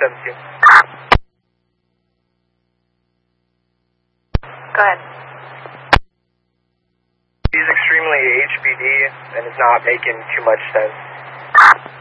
17. Go ahead. He's extremely HBD and is not making too much sense.